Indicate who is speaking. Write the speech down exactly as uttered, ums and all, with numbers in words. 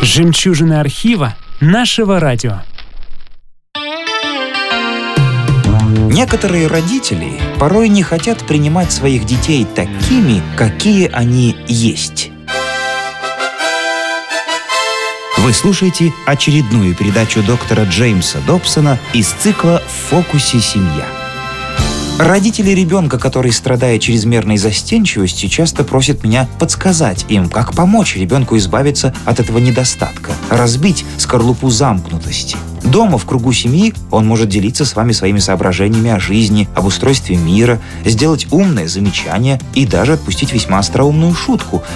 Speaker 1: Жемчужины архива нашего радио.
Speaker 2: Некоторые родители порой не хотят принимать своих детей такими, какие они есть. Вы слушаете очередную передачу доктора Джеймса Добсона из цикла «В фокусе семья». Родители ребенка, который страдает чрезмерной застенчивостью, часто просят меня подсказать им, как помочь ребенку избавиться от этого недостатка, разбить скорлупу замкнутости. Дома, в кругу семьи, он может делиться с вами своими соображениями о жизни, об устройстве мира, сделать умное замечание и даже отпустить весьма остроумную шутку,